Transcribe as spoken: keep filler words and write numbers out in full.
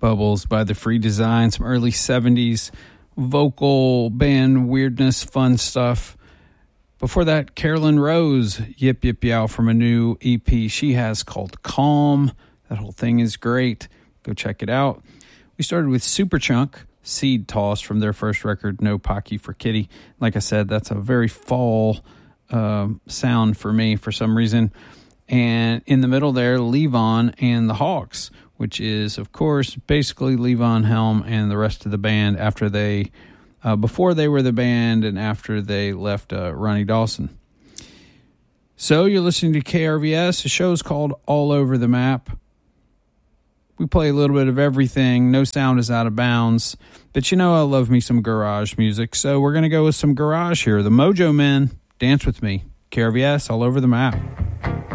Bubbles by The Free Design, some early seventies vocal band weirdness, fun stuff. Before that, Carolyn Rose, Yip Yip Yow, from a new E P she has called Calm. That whole thing is great. Go check it out. We started with Superchunk, Seed Toss, from their first record, No Pocky for Kitty. Like I said, that's a very fall uh, sound for me for some reason. And in the middle there, Levon and the Hawks, which is, of course, basically Levon Helm and the rest of the band after they, uh, before they were the band and after they left uh, Ronnie Dawson. So you're listening to K R V S. The show's called All Over the Map. We play a little bit of everything. No sound is out of bounds. But you know I love me some garage music, so we're going to go with some garage here. The Mojo Men, Dance With Me. K R V S, All Over the Map.